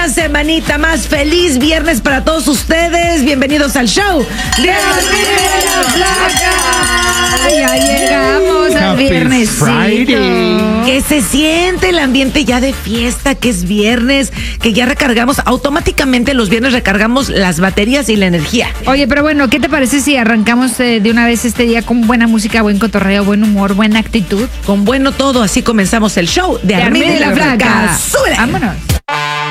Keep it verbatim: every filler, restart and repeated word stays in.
Una semanita más. Feliz viernes para todos ustedes. Bienvenidos al show de la Flaca. Ya llegamos al Happy viernes. Friday. Que se siente el ambiente ya de fiesta, que es viernes, que ya recargamos. Automáticamente los viernes recargamos las baterías y la energía. Oye, pero bueno, ¿qué te parece si arrancamos eh, de una vez este día con buena música, buen cotorreo, buen humor, buena actitud? Con bueno todo, así comenzamos el show de, De Armin Armin y la y la Flaca. Flaca. ¡Súbele! Vámonos.